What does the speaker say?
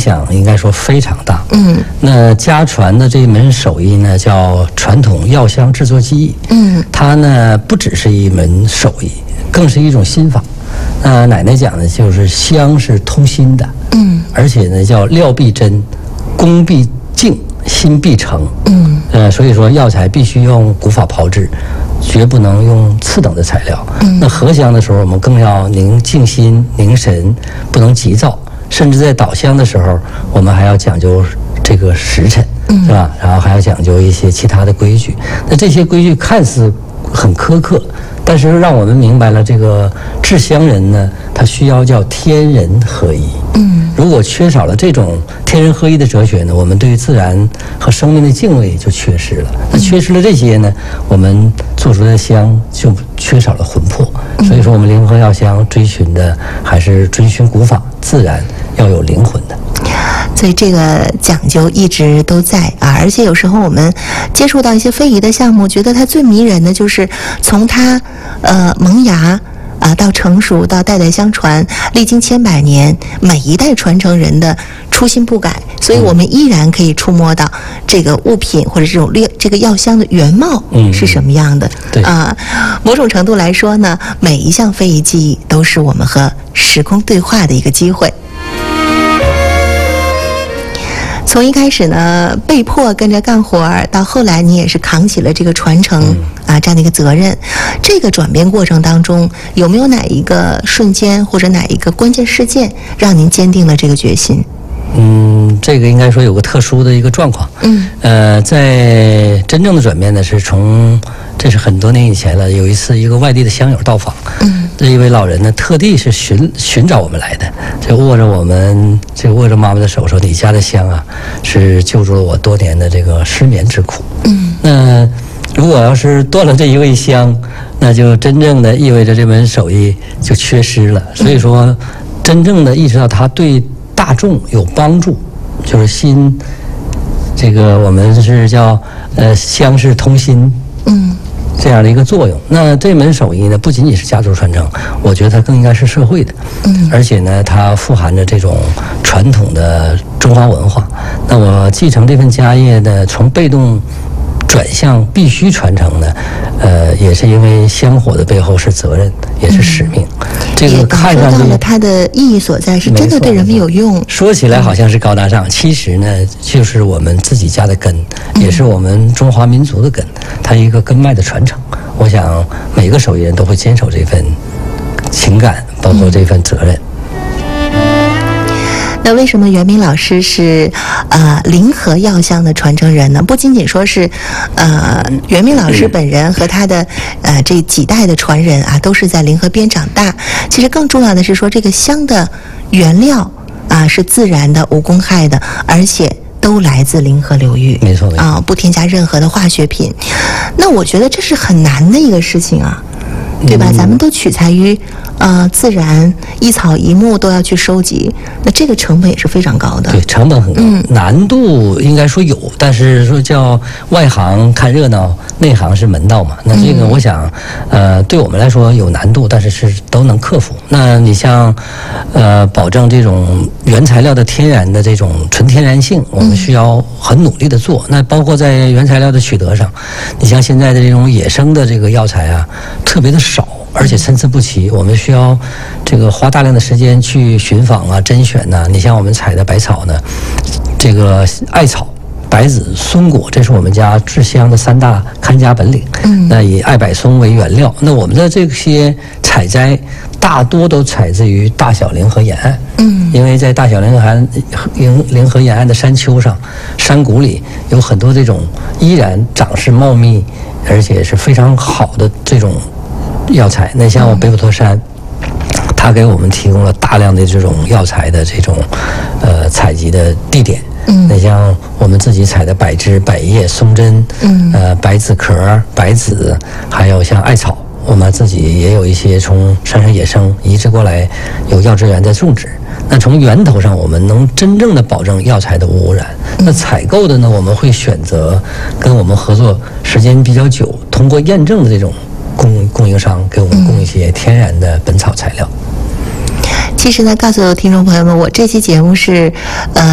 响应该说非常大。那家传的这一门手艺呢，叫传统药香制作技艺。它呢不只是一门手艺，更是一种心法。奶奶讲的就是香是通心的，而且呢叫料必真，功必静，心必诚。所以说药材必须用古法炮制，绝不能用次等的材料。那合香的时候，我们更要静心凝神，不能急躁，甚至在捣香的时候，我们还要讲究这个时辰，是吧？然后还要讲究一些其他的规矩。那这些规矩看似很苛刻，但是让我们明白了这个制香人呢，他需要叫天人合一。如果缺少了这种天人合一的哲学呢，我们对于自然和生命的敬畏就缺失了。那缺失了这些呢，我们做出的香就缺少了魂魄。所以说，我们灵和药香追寻的还是遵循古法，自然要有灵魂的。 所以这个讲究一直都在啊，而且有时候我们接触到一些非遗的项目，觉得它最迷人的就是从它萌芽到成熟，到代代相传，历经千百年，每一代传承人的初心不改，所以我们依然可以触摸到这个物品或者这个药香的原貌是什么样的。 对某种程度来说呢，每一项非遗技艺都是我们和时空对话的一个机会。从一开始呢，被迫跟着干活儿，到后来你也是扛起了这个传承这样的一个责任。这个转变过程当中，有没有哪一个瞬间或者哪一个关键事件，让您坚定了这个决心？ 这个应该说有个特殊的一个状况。在真正的转变呢，这是很多年以前了。有一次，一个外地的乡友到访，这一位老人呢，特地是寻找我们来的，握着妈妈的手说：“你家的香啊，是救助了我多年的这个失眠之苦。”那如果要是断了这一味香，那就真正的意味着这门手艺就缺失了。所以说，真正的意识到它对大众有帮助，就是这个我们是叫香是通心，这样的一个作用。那这门手艺呢，不仅仅是家族传承，我觉得它更应该是社会的，而且呢，它富含着这种传统的中华文化。那我继承这份家业呢，从被动转向必须传承呢，也是因为香火的背后是责任，也是使命。这个看上去也感受到了它的意义所在，是真的对人们有用。 说起来好像是高大上，其实呢，就是我们自己家的根，也是我们中华民族的根，它一个根脉的传承。我想每个手艺人都会坚守这份情感，包括这份责任。 那为什么袁明老师是灵和药香的传承人呢？不仅仅说是袁明老师本人和他的这几代的传人都是在灵和边长大，其实更重要的是说这个香的原料是自然的、无公害的，而且都来自灵和流域。 没错不添加任何的化学品。那我觉得这是很难的一个事情啊，对吧？咱们都取材于自然，一草一木都要去收集，那这个成本也是非常高的。 对，成本很高，难度应该说有，但是说叫外行看热闹，内行是门道嘛。那这个我想，对我们来说有难度，但是都能克服。那你像，保证这种原材料的天然的这种纯天然性，我们需要很努力的做。那包括在原材料的取得上，你像现在的这种野生的这个药材啊，特别的少。而且参差不齐，我们需要这个花大量的时间去寻访甄选呐。你像我们采的百草呢，这个艾草、白子、松果，这是我们家制香的3大看家本领。那以艾柏松为原料，那我们的这些采摘大多都采自于大小凌河沿岸。因为在大小凌河沿岸的山丘上、山谷里，有很多这种依然长势茂密，而且是非常好的这种药材。那像我北普陀山，它给我们提供了大量的这种药材的这种采集的地点。那像我们自己采的柏枝、柏叶、松针，白子壳、白子，还有像艾草，我们自己也有一些从山上野生移植过来，有药植园在种植。那从源头上，我们能真正的保证药材的无污染。那采购的呢，我们会选择跟我们合作时间比较久，通过验证的这种供应商给我们供一些天然的本草材料。 其实呢，告诉听众朋友们，我这期节目是